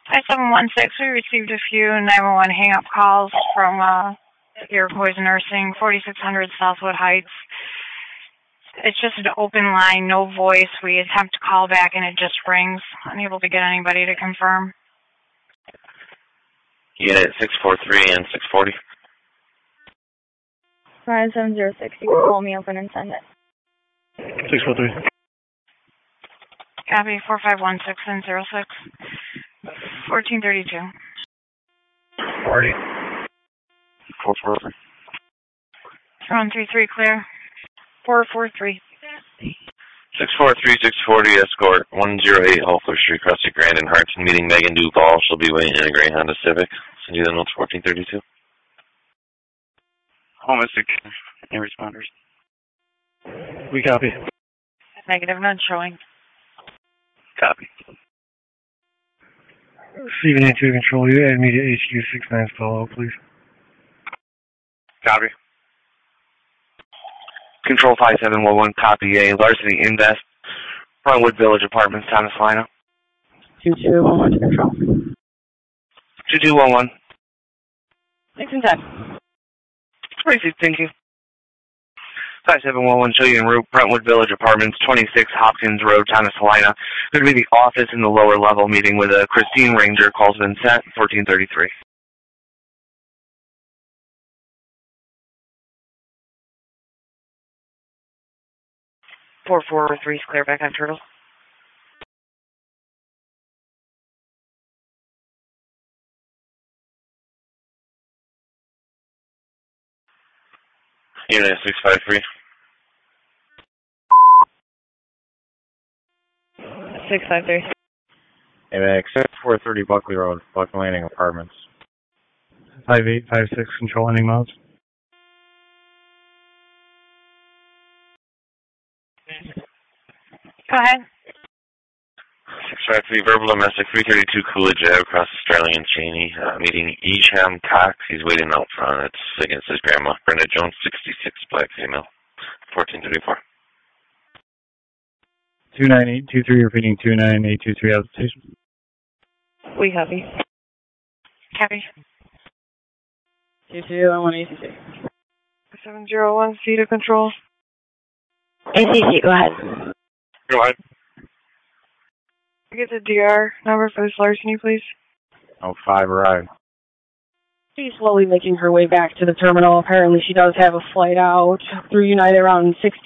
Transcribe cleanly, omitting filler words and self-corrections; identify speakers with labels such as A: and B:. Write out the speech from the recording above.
A: 5716, we received a few 911 hang-up calls from Iroquois Nursing, 4600 Southwood Heights. It's just an open line, no voice. We attempt to call back and it just rings. Unable to get anybody to confirm.
B: Unit 643 and 640.
C: 5706, you can call me open and send it.
D: 643.
A: Copy, 4516 and 06. 1432.
D: Party.
B: 443.
A: 133 clear. 443.
B: 643, 640, escort 108 Holker Street, Crusty Grand in Hartson, meeting Megan Duval. She'll be waiting in a gray Honda Civic. Send you the notes, 1432.
E: Home is secure. Any responders?
D: We copy.
A: Negative, none showing.
E: Copy.
D: CV92 control, you immediate HQ 69 follow, please.
E: Copy. Control 5711, copy A, Larceny Invest, Frontwood Village Apartments, Thomas Lino.
C: 2211 to control.
E: 2211.
C: 6 and 10.
E: Received, thank you. 5711, Chillian Route, Brentwood Village Apartments, 26 Hopkins Road, Thomas Helena. Going to be the office in the lower level meeting with a Christine Ranger. Call's been sent, 1433.
A: Four three, clear back on Turtle.
B: Unit 653.
C: 653.
F: AMAX 430 Buckley Road, Buckley Landing Apartments.
D: 5856, control ending modes.
A: Go ahead.
B: 653, verbal domestic, 332 Coolidge Ave, across Sterling and Cheney. Meeting Esham Cox. He's waiting out front. It's against his grandma. Brenda Jones, 66, black female. 1434.
D: 29823, repeating 29823 out of the station.
C: We copy.
A: Copy.
C: 2211 ACC.
A: 701, C to control.
C: ACC, go ahead.
E: Go ahead.
A: Get the DR number for this larceny, please.
F: 05 ride.
C: She's slowly making her way back to the terminal. Apparently she does have a flight out through United around 16.